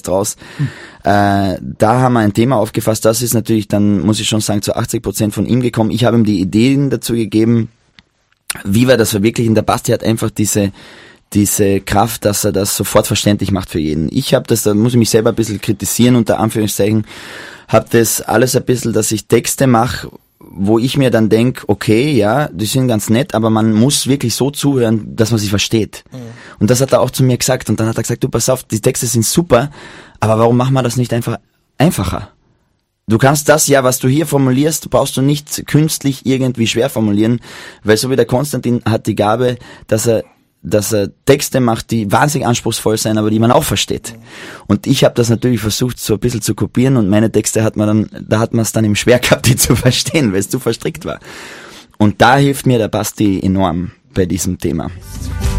jetzt raus. Da haben wir ein Thema aufgefasst, das ist natürlich dann, muss ich schon sagen, zu 80% von ihm gekommen. Ich habe ihm die Ideen dazu gegeben, wie wir das verwirklichen. Der Basti hat einfach diese Kraft, dass er das sofort verständlich macht für jeden. Ich habe das, da muss ich mich selber ein bisschen kritisieren, unter Anführungszeichen, habe das alles ein bisschen, dass ich Texte mache, wo ich mir dann denke, okay, ja, die sind ganz nett, aber man muss wirklich so zuhören, dass man sie versteht. Mhm. Und das hat er auch zu mir gesagt. Und dann hat er gesagt, du, pass auf, die Texte sind super, aber warum machen wir das nicht einfach einfacher? Du kannst das ja, was du hier formulierst, brauchst du nicht künstlich irgendwie schwer formulieren, weil so wie der Konstantin hat die Gabe, dass er Texte macht, die wahnsinnig anspruchsvoll sind, aber die man auch versteht. Und ich habe das natürlich versucht, so ein bisschen zu kopieren, und meine Texte hat man es dann eben schwer gehabt, die zu verstehen, weil es zu verstrickt war. Und da hilft mir der Basti enorm bei diesem Thema.